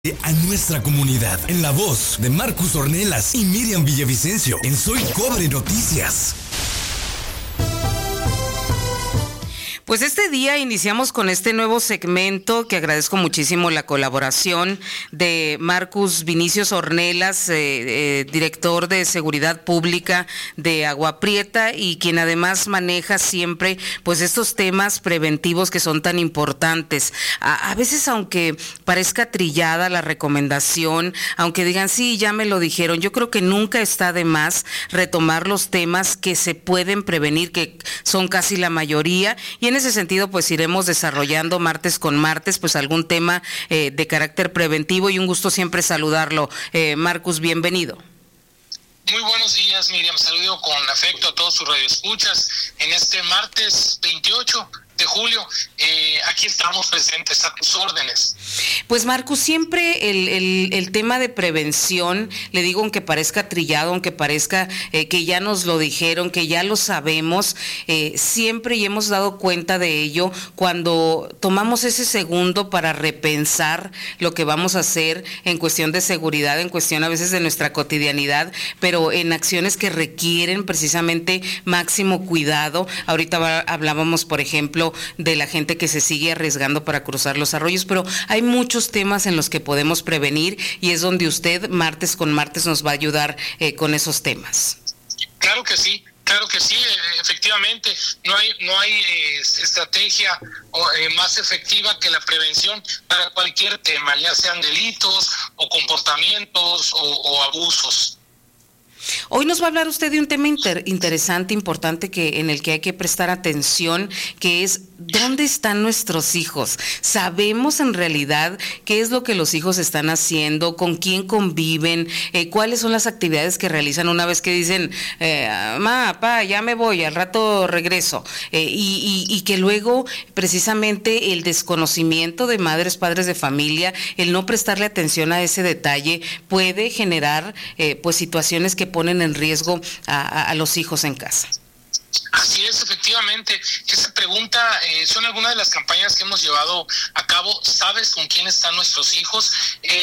A nuestra comunidad, en la voz de Marcus Ornelas y Miriam Villavicencio, en Soy Cobre Noticias. Pues este día iniciamos con este nuevo segmento que agradezco muchísimo la colaboración de Marcus Vinicius Ornelas, director de Seguridad Pública de Agua Prieta y quien además maneja siempre pues estos temas preventivos que son tan importantes. A veces, aunque parezca trillada la recomendación, aunque digan sí, ya me lo dijeron, yo creo que nunca está de más retomar los temas que se pueden prevenir, que son casi la mayoría, y en ese sentido pues iremos desarrollando martes con martes pues algún tema de carácter preventivo, y un gusto siempre saludarlo. Marcus, bienvenido. Muy buenos días, Miriam. Saludo con afecto a todos sus radioescuchas en este martes 28 de julio. Aquí estamos presentes a tus órdenes. Pues Marcus, siempre el tema de prevención, le digo, aunque parezca trillado, aunque parezca que ya nos lo dijeron, que ya lo sabemos, siempre, y hemos dado cuenta de ello cuando tomamos ese segundo para repensar lo que vamos a hacer en cuestión de seguridad, en cuestión a veces de nuestra cotidianidad, pero en acciones que requieren precisamente máximo cuidado. Ahorita hablábamos, por ejemplo, de la gente que se sigue arriesgando para cruzar los arroyos, pero hay muchos temas en los que podemos prevenir, y es donde usted martes con martes nos va a ayudar con esos temas. Claro que sí, efectivamente, no hay estrategia más efectiva que la prevención para cualquier tema, ya sean delitos o comportamientos o abusos. Hoy nos va a hablar usted de un tema interesante, importante, en el que hay que prestar atención, que es ¿dónde están nuestros hijos? ¿Sabemos en realidad qué es lo que los hijos están haciendo? ¿Con quién conviven? ¿Cuáles son las actividades que realizan una vez que dicen, mamá, papá, ya me voy, al rato regreso? Y que luego precisamente el desconocimiento de madres, padres de familia, el no prestarle atención a ese detalle puede generar pues situaciones que ponen en riesgo a los hijos en casa. Así es, efectivamente. Esa pregunta son algunas de las campañas que hemos llevado a cabo. ¿Sabes con quién están nuestros hijos?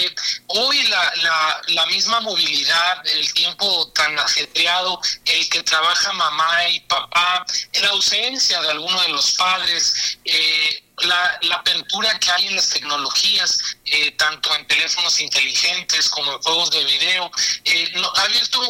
Hoy la misma movilidad, el tiempo tan ajetreado, el que trabaja mamá y papá, la ausencia de alguno de los padres, la apertura que hay en las tecnologías, tanto en teléfonos inteligentes como en juegos de video, ha abierto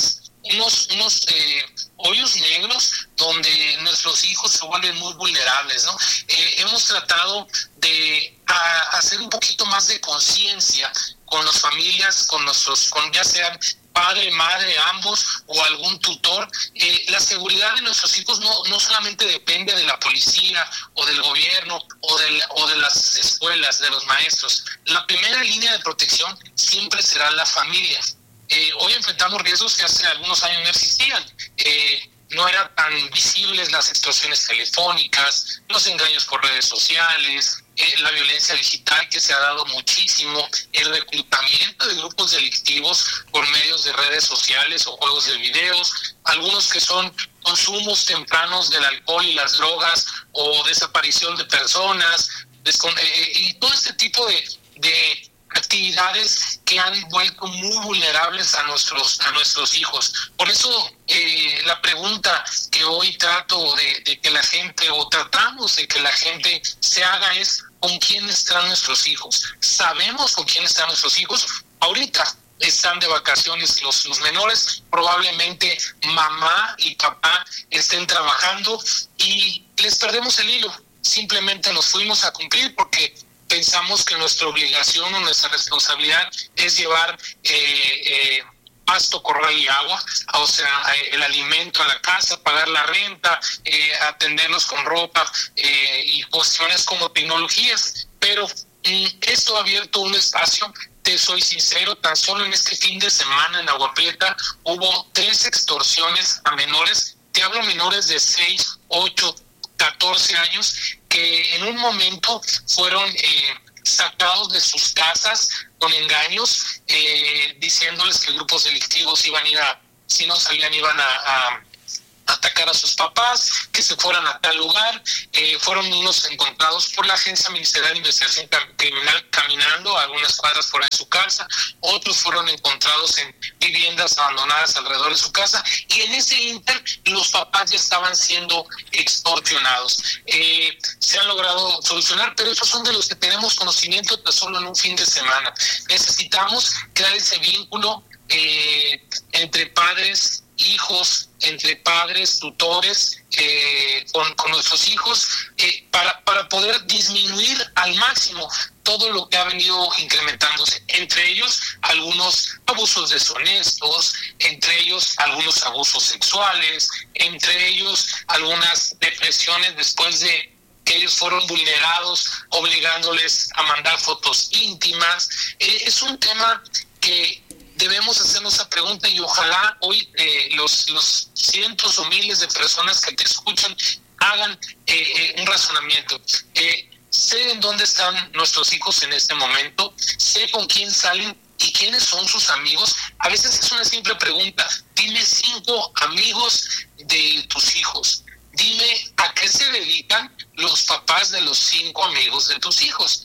unos hoyos negros donde nuestros hijos se vuelven muy vulnerables, ¿no? Hemos tratado de hacer un poquito más de conciencia con las familias, con ya sean padre, madre, ambos, o algún tutor. La seguridad de nuestros hijos no solamente depende de la policía o del gobierno o de las escuelas, de los maestros. La primera línea de protección siempre será la familia. Hoy enfrentamos riesgos que hace algunos años no existían. No eran tan visibles las extorsiones telefónicas, los engaños por redes sociales, la violencia digital, que se ha dado muchísimo, el reclutamiento de grupos delictivos por medios de redes sociales o juegos de videos, algunos que son consumos tempranos del alcohol y las drogas, o desaparición de personas, y todo este tipo de actividades que han vuelto muy vulnerables a nuestros hijos. Por eso la pregunta que hoy trato de que la gente, o tratamos de que la gente se haga, es ¿con quién están nuestros hijos? ¿Sabemos con quién están nuestros hijos? Ahorita están de vacaciones los menores, probablemente mamá y papá estén trabajando y les perdemos el hilo. Simplemente nos fuimos a cumplir porque pensamos que nuestra obligación o nuestra responsabilidad es llevar pasto, corral y agua, o sea, el alimento a la casa, pagar la renta, atendernos con ropa y cuestiones como tecnologías. Pero esto ha abierto un espacio. Te soy sincero, tan solo en este fin de semana en Agua Prieta hubo 3 extorsiones a menores. Te hablo menores de 6, 8, 14 años, que en un momento fueron sacados de sus casas con engaños, diciéndoles que grupos delictivos iban a ir si no salían, iban a atacar a sus papás, que se fueran a tal lugar. Fueron unos encontrados por la Agencia Ministerial de Investigación Criminal caminando a algunas cuadras fuera de su casa, otros fueron encontrados en viviendas abandonadas alrededor de su casa, y en ese inter los papás ya estaban siendo extorsionados. Se han logrado solucionar, pero estos son de los que tenemos conocimiento tan solo en un fin de semana. Necesitamos crear ese vínculo entre padres, hijos, entre padres, tutores, con nuestros hijos, para poder disminuir al máximo todo lo que ha venido incrementándose, entre ellos algunos abusos deshonestos, entre ellos algunos abusos sexuales, entre ellos algunas depresiones después de que ellos fueron vulnerados, obligándoles a mandar fotos íntimas. Es un tema que debemos hacernos esa pregunta, y ojalá hoy los cientos o miles de personas que te escuchan hagan un razonamiento. Sé en dónde están nuestros hijos en este momento, sé con quién salen y quiénes son sus amigos. A veces es una simple pregunta: dime 5 amigos de tus hijos, dime a qué se dedican los papás de los 5 amigos de tus hijos.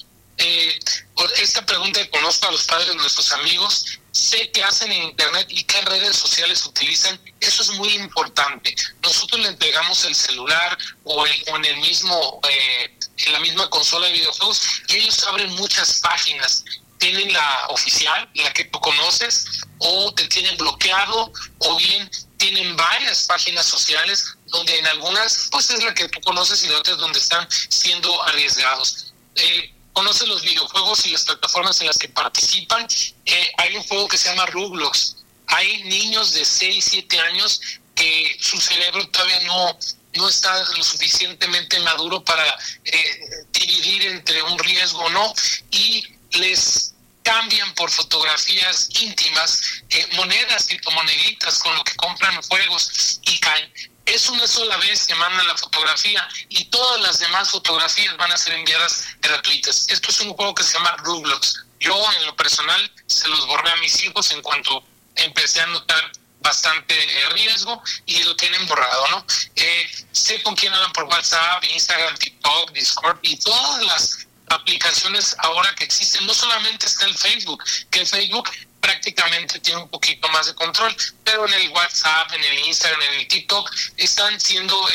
Esta pregunta que conozco a los padres de nuestros amigos, sé qué hacen en internet y qué redes sociales utilizan. Eso es muy importante. Nosotros le entregamos el celular o en el mismo en la misma consola de videojuegos, y ellos abren muchas páginas. Tienen la oficial, la que tú conoces, o te tienen bloqueado, o bien tienen varias páginas sociales donde en algunas pues es la que tú conoces y en otras donde están siendo arriesgados. Conoce los videojuegos y las plataformas en las que participan. Hay un juego que se llama Roblox. Hay niños de 6, 7 años que su cerebro todavía no está lo suficientemente maduro para dividir entre un riesgo o no, y les cambian por fotografías íntimas, monedas, criptomoneditas, con lo que compran juegos y caen. Es una sola vez que mandan la fotografía y todas las demás fotografías van a ser enviadas gratuitas. Esto es un juego que se llama Roblox. Yo, en lo personal, se los borré a mis hijos en cuanto empecé a notar bastante riesgo, y lo tienen borrado, ¿no? Sé con quién hablan por WhatsApp, Instagram, TikTok, Discord y todas las aplicaciones ahora que existen. No solamente está el Facebook, que el Facebook prácticamente tiene un poquito más de control, pero en el WhatsApp, en el Instagram, en el TikTok están siendo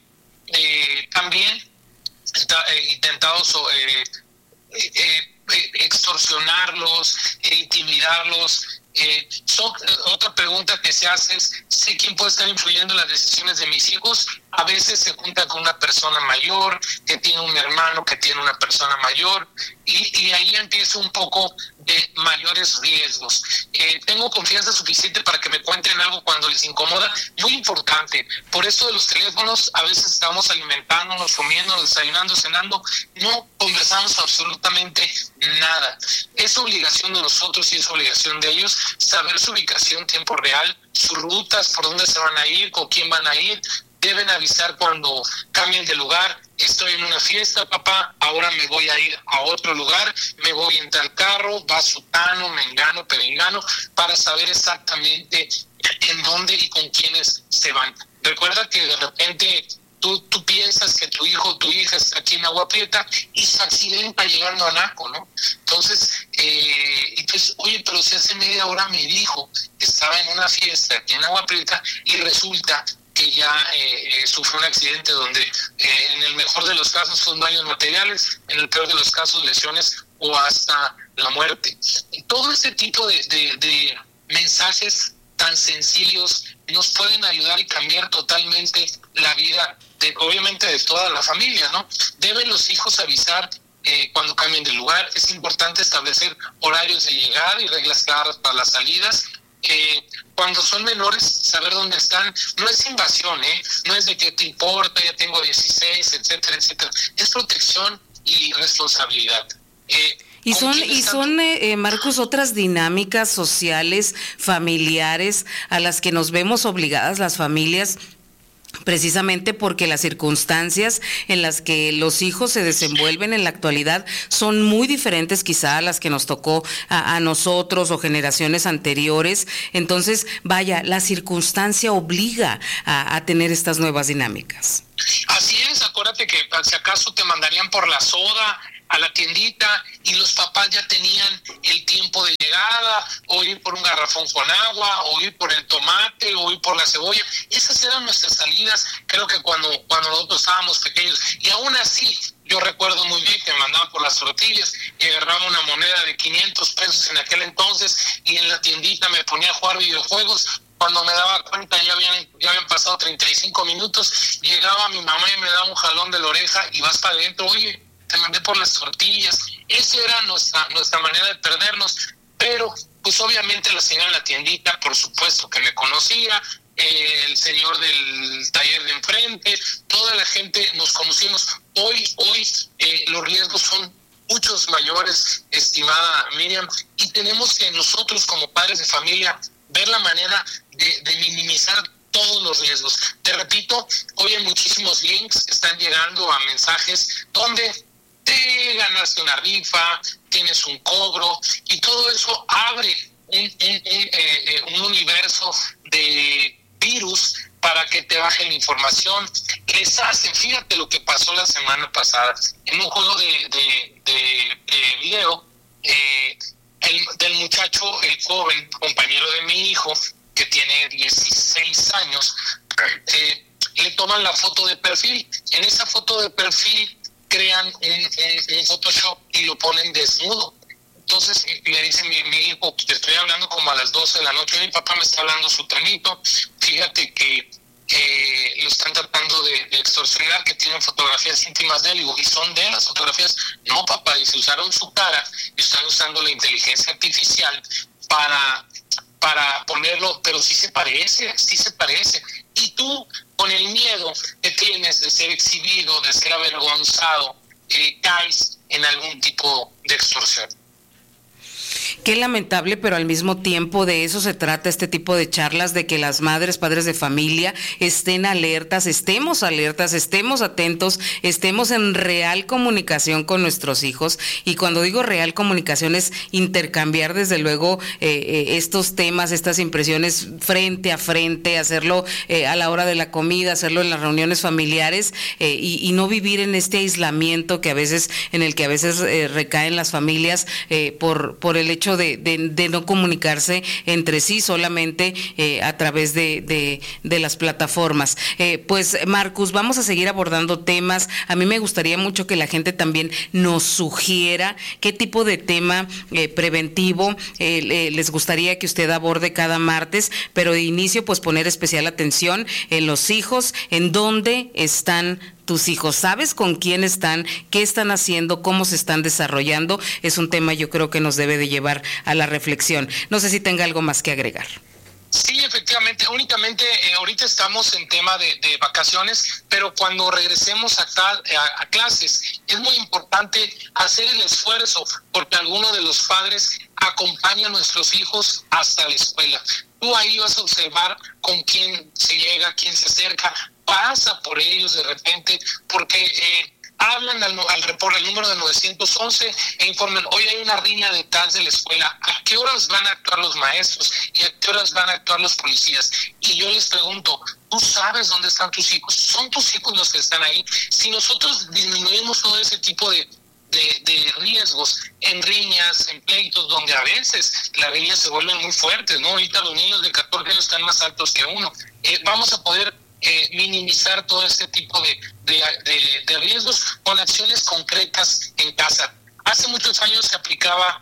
también intentados extorsionarlos, intimidarlos. Otra pregunta que se hace es: sé quién puede estar influyendo en las decisiones de mis hijos. A veces se junta con una persona mayor, que tiene un hermano que tiene una persona mayor, y ahí empieza un poco de mayores riesgos. Tengo confianza suficiente para que me cuenten algo cuando les incomoda. Muy importante, por esto de los teléfonos, a veces estamos alimentándonos, comiendo, desayunando, cenando, no conversamos absolutamente nada. Es obligación de nosotros y es obligación de ellos saber su ubicación en tiempo real, sus rutas, por dónde se van a ir, con quién van a ir. Deben avisar cuando cambien de lugar. Estoy en una fiesta, papá, ahora me voy a ir a otro lugar, me voy en tal carro, va sutano, mengano, perengano, para saber exactamente en dónde y con quiénes se van. Recuerda que de repente tú piensas que tu hijo o tu hija está aquí en Agua Prieta y se accidenta llegando a Naco, ¿no? Entonces, oye, pero si hace media hora me dijo que estaba en una fiesta aquí en Agua Prieta y resulta que ya sufrió un accidente donde en el mejor de los casos son daños materiales, en el peor de los casos lesiones o hasta la muerte. Y todo este tipo de mensajes tan sencillos nos pueden ayudar y cambiar totalmente la vida, obviamente de toda la familia, ¿no? Deben los hijos avisar cuando cambien de lugar. Es importante establecer horarios de llegada y reglas claras para las salidas. Cuando son menores, saber dónde están. No es invasión, no es de que te importa, ya tengo 16, etcétera, etcétera. Es protección y responsabilidad. Y son Marcus, otras dinámicas sociales, familiares, a las que nos vemos obligadas las familias precisamente porque las circunstancias en las que los hijos se desenvuelven en la actualidad son muy diferentes quizá a las que nos tocó a nosotros o generaciones anteriores. Entonces, vaya, la circunstancia obliga a tener estas nuevas dinámicas. Así es, acuérdate que si acaso te mandarían por la soda a la tiendita y los papás ya tenían el tiempo de llegada, o ir por un garrafón con agua, o ir por el tomate, o ir por la cebolla. Esas eran nuestras salidas, creo que cuando nosotros estábamos pequeños. Y aún así, yo recuerdo muy bien que me mandaban por las tortillas y agarraba una moneda de 500 pesos en aquel entonces, y en la tiendita me ponía a jugar videojuegos. Cuando me daba cuenta ya habían pasado 35 minutos, llegaba mi mamá y me daba un jalón de la oreja y vas para adentro, oye, te mandé por las tortillas. Esa era nuestra manera de perdernos, pero pues obviamente la señora de la tiendita, por supuesto que me conocía, el señor del taller de enfrente, toda la gente nos conocimos. Hoy los riesgos son muchos mayores, estimada Miriam, y tenemos que nosotros como padres de familia ver la manera de minimizar todos los riesgos. Te repito, hoy hay muchísimos links que están llegando a mensajes donde te ganaste una rifa, tienes un cobro, y todo eso abre un universo de virus para que te bajen información. Les hacen, fíjate lo que pasó la semana pasada, en un juego de video, del muchacho, el joven compañero de mi hijo, que tiene 16 años, le toman la foto de perfil. En esa foto de perfil crean un Photoshop y lo ponen desnudo. Entonces le dice mi hijo, te estoy hablando como a las 12 de la noche, mi papá me está hablando su tonito, fíjate que lo están tratando de extorsionar, que tienen fotografías íntimas de él, y son de las fotografías. No, papá, dice, usaron su cara y están usando la inteligencia artificial para ponerlo, pero sí se parece. Y tú, con el miedo que tienes de ser exhibido, de ser avergonzado, caes en algún tipo de extorsión. Qué lamentable, pero al mismo tiempo de eso se trata este tipo de charlas, de que las madres, padres de familia estén alertas, estemos atentos, estemos en real comunicación con nuestros hijos. Y cuando digo real comunicación es intercambiar desde luego estos temas, estas impresiones frente a frente, hacerlo a la hora de la comida, hacerlo en las reuniones familiares, y no vivir en este aislamiento en el que a veces recaen las familias por el hecho de no comunicarse entre sí, solamente a través de las plataformas. Pues Marcus, vamos a seguir abordando temas. A mí me gustaría mucho que la gente también nos sugiera qué tipo de tema preventivo les gustaría que usted aborde cada martes, pero de inicio pues poner especial atención en los hijos, en dónde están tus hijos, sabes con quién están, qué están haciendo, cómo se están desarrollando. Es un tema yo creo que nos debe de llevar a la reflexión. No sé si tenga algo más que agregar. Sí, efectivamente, únicamente ahorita estamos en tema de vacaciones, pero cuando regresemos a clases es muy importante hacer el esfuerzo porque alguno de los padres acompaña a nuestros hijos hasta la escuela. Tú ahí vas a observar con quién se llega, quién se acerca, pasa por ellos de repente, porque hablan al número de 911 e informan, hoy hay una riña detrás de la escuela, ¿a qué horas van a actuar los maestros y a qué horas van a actuar los policías? Y yo les pregunto, ¿tú sabes dónde están tus hijos? ¿Son tus hijos los que están ahí? Si nosotros disminuimos todo ese tipo de riesgos en riñas, en pleitos, donde a veces las riñas se vuelven muy fuertes, ¿no? Ahorita los niños de 14 años están más altos que uno. Vamos a poder minimizar todo este tipo de riesgos con acciones concretas en casa. Hace muchos años se aplicaba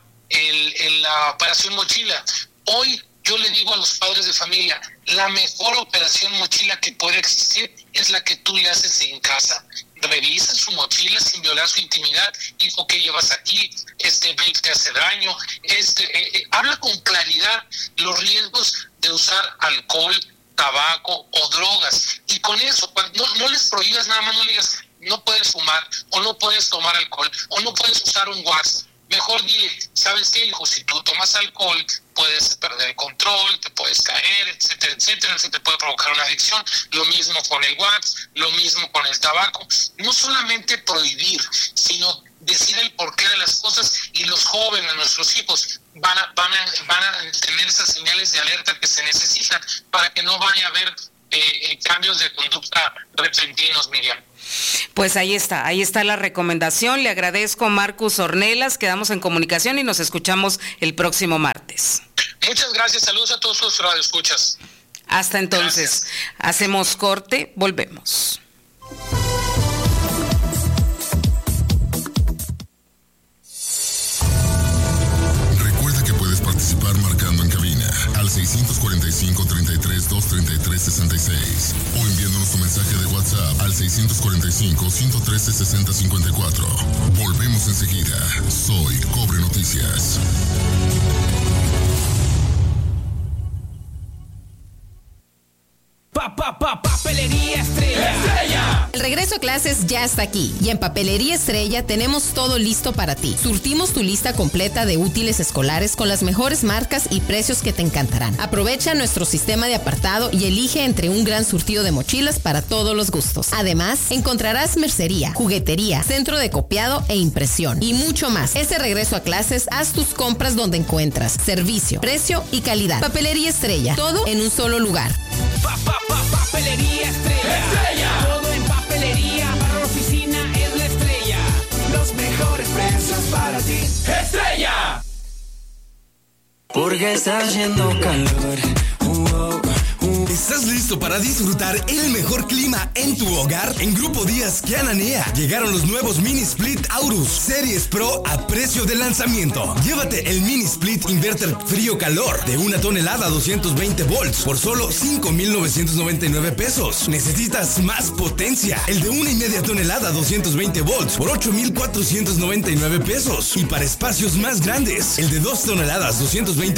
la operación mochila. Hoy yo le digo a los padres de familia, la mejor operación mochila que puede existir es la que tú le haces en casa. Revisa su mochila sin violar su intimidad. Hijo, ¿qué llevas aquí? Vape te hace daño. Habla con claridad los riesgos de usar alcohol, tabaco o drogas. Y con eso, no les prohíbas nada más, no le digas, no puedes fumar, o no puedes tomar alcohol, o no puedes usar un wax. Mejor dile, ¿sabes qué, hijo? Si tú tomas alcohol, puedes perder el control, te puedes caer, etcétera, etcétera, se te puede provocar una adicción. Lo mismo con el wax, lo mismo con el tabaco. No solamente prohibir, sino decir el porqué de las cosas, y los jóvenes, nuestros hijos, van a tener esas señales de alerta que se necesitan para que no vaya a haber cambios de conducta repentinos, Miriam. Pues ahí está la recomendación. Le agradezco, Marcus Ornelas, quedamos en comunicación y nos escuchamos el próximo martes. Muchas gracias, saludos a todos los radioescuchas. Hasta entonces, gracias. Hacemos corte, volvemos. Recuerda que puedes participar marcando en cabina al 645-33-233-66 o enviándonos tu mensaje de WhatsApp al 645-113-6054. Volvemos enseguida. Soy Cobre Noticias. Papelería Estrella. El regreso a clases ya está aquí y en Papelería Estrella tenemos todo listo para ti. Surtimos tu lista completa de útiles escolares con las mejores marcas y precios que te encantarán. Aprovecha nuestro sistema de apartado y elige entre un gran surtido de mochilas para todos los gustos. Además, encontrarás mercería, juguetería, centro de copiado e impresión y mucho más. Este regreso a clases, haz tus compras donde encuentras servicio, precio y calidad. Papelería Estrella, todo en un solo lugar. Papelería Estrella. Todo en papelería para la oficina es la Estrella. Los mejores precios para ti. Estrella. Porque está haciendo calor. ¿Estás listo para disfrutar el mejor clima en tu hogar? En Grupo Díaz Cananea llegaron los nuevos Mini Split Aurus Series Pro a precio de lanzamiento. Llévate el Mini Split Inverter Frío-Calor de 1 tonelada 220 volts por solo 5,999 pesos. ¿Necesitas más potencia? El de 1,5 tonelada 220 volts por 8,499 pesos. Y para espacios más grandes, el de 2 toneladas 220